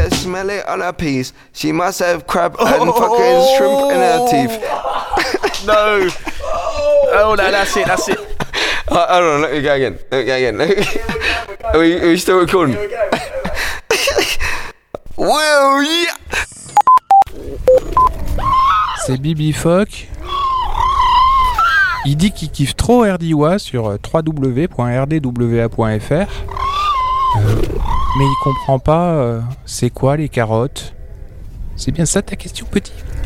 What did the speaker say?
better smell it on her piece. She must have crab and fucking shrimp in her teeth. No. Oh, no, that's it. Hold on, let me go again. Are we still recording? Here we go. Well, yeah. C'est Bibi Fock. Il dit qu'il kiffe trop RDWA sur www.rdwa.fr. Mais il comprend pas c'est quoi les carottes. C'est bien ça ta question, petit?